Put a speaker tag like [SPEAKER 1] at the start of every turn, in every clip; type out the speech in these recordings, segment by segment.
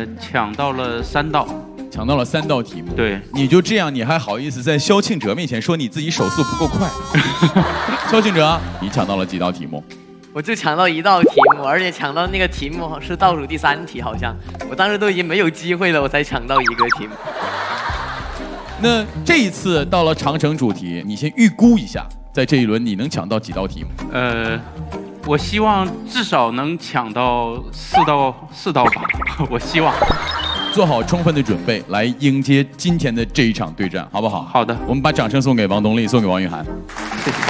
[SPEAKER 1] 抢到了3道。
[SPEAKER 2] 抢到了3道题目，
[SPEAKER 1] 对，
[SPEAKER 2] 你就这样，你还好意思在萧庆哲面前说你自己手速不够快？萧庆哲，你抢到了几道题目？
[SPEAKER 3] 我就抢到1道题目，而且抢到那个题目是倒数第3题，好像我当时都已经没有机会了，我才抢到1个题目。
[SPEAKER 2] 那这一次到了长城主题，你先预估一下，在这一轮你能抢到几道题目？
[SPEAKER 1] 我希望至少能抢到4道吧，我希望。
[SPEAKER 2] 做好充分的准备，来迎接今天的这一场对战，好不好？
[SPEAKER 1] 好的，
[SPEAKER 2] 我们把掌声送给王东丽，送给王雨涵。
[SPEAKER 1] 谢谢。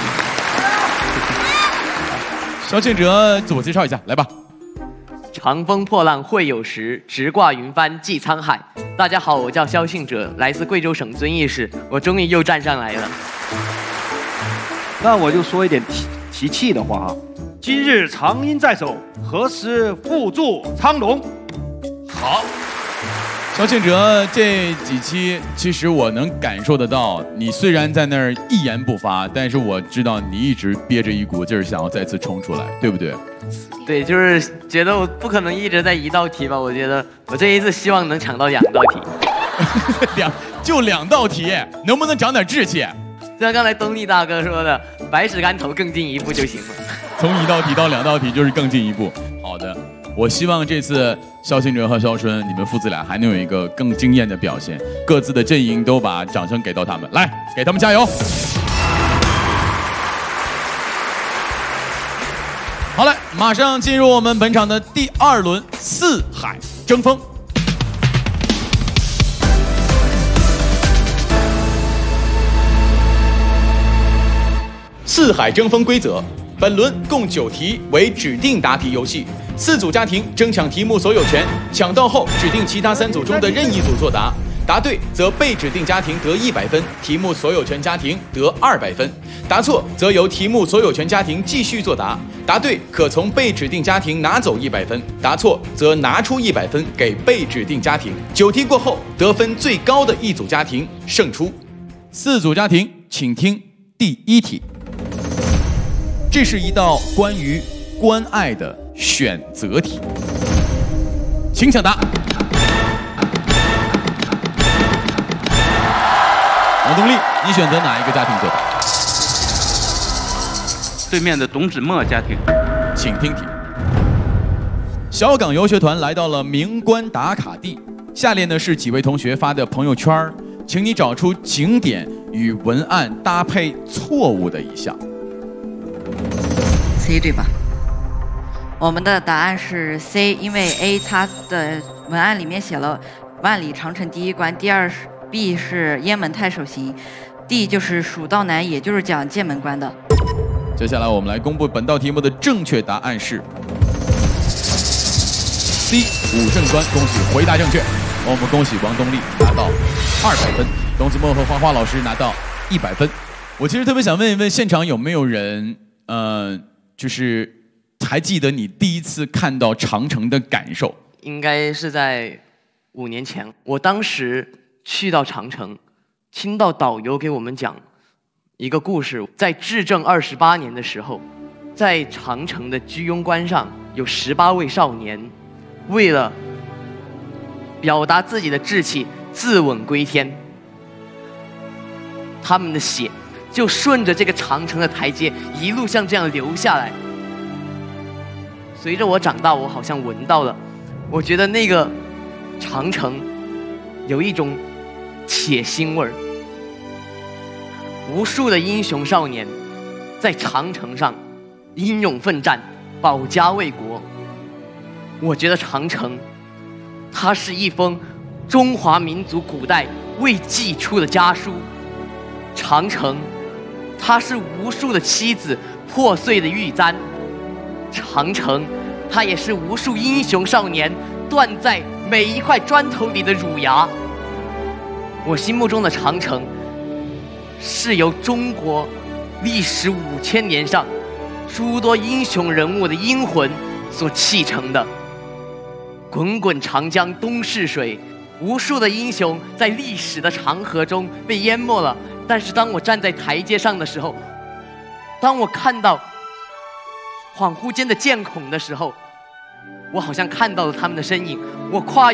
[SPEAKER 2] 萧庆哲，自我介绍一下，来吧。
[SPEAKER 3] 长风破浪会有时，直挂云帆济沧海。大家好，我叫萧庆哲，来自贵州省遵义市，我终于又站上来了。
[SPEAKER 4] 那我就说一点提气的话啊。今日长鹰在手，何时复祝苍龙？
[SPEAKER 2] 好。萧庆哲这几期，其实我能感受得到，你虽然在那儿一言不发，但是我知道你一直憋着一股劲儿，想要再次冲出来，对不对？
[SPEAKER 3] 对，就是觉得我不可能一直在1道题吧，我觉得我这一次希望能抢到2道题。
[SPEAKER 2] 就2道题，能不能长点志气？
[SPEAKER 3] 就像刚才东丽大哥说的，百尺竿头更进一步就行了。
[SPEAKER 2] 从1道题到2道题就是更进一步。好的。我希望这次萧庆哲和萧春，你们父子俩还能有一个更惊艳的表现，各自的阵营都把掌声给到他们，来，给他们加油！好嘞，马上进入我们本场的第2轮四海争锋。四海争锋规则：本轮共9题，为指定答题游戏。4组家庭争抢题目所有权，抢到后指定其他3组中的任意组作答，答对则被指定家庭得100分，题目所有权家庭得200分；答错则由题目所有权家庭继续作答，答对可从被指定家庭拿走100分，答错则拿出100分给被指定家庭。9题过后，得分最高的一组家庭胜出。4组家庭，请听第1题。这是一道关于关爱的选择题，请抢答。王东丽，你选择哪一个家庭作答？
[SPEAKER 1] 对面的董子墨家庭，
[SPEAKER 2] 请听题。小港游学团来到了名关打卡地，下列呢是几位同学发的朋友圈，请你找出景点与文案搭配错误的一项。
[SPEAKER 5] C 对吧？我们的答案是 C， 因为 A 它的文案里面写了万里长城第1关，第二 B 是雁门太守席 ，D 就是蜀道难，也就是讲剑门关的。
[SPEAKER 2] 接下来我们来公布本道题目的正确答案是 C， 武胜关。恭喜回答正确，我们恭喜王东丽拿到200分，董子墨和花花老师拿到100分。我其实特别想问一问现场有没有人，就是还记得你第一次看到长城的感受？
[SPEAKER 3] 应该是在5年前，我当时去到长城，听到导游给我们讲一个故事，在至正28年的时候，在长城的居庸关上有18位少年，为了表达自己的志气，自刎归天，他们的血就顺着这个长城的台阶一路像这样流下来。随着我长大，我好像闻到了，我觉得那个长城有一种铁腥味儿。无数的英雄少年在长城上英勇奋战，保家卫国。我觉得长城它是一封中华民族古代未寄出的家书，长城它是无数的妻子破碎的玉簪，长城它也是无数英雄少年断在每一块砖头里的乳牙。我心目中的长城是由中国历史5000年上诸多英雄人物的英魂所砌成的。滚滚长江东逝水，无数的英雄在历史的长河中被淹没了，但是当我站在台阶上的时候，当我看到恍惚间的剑孔的时候，我好像看到了他们的身影，我跨越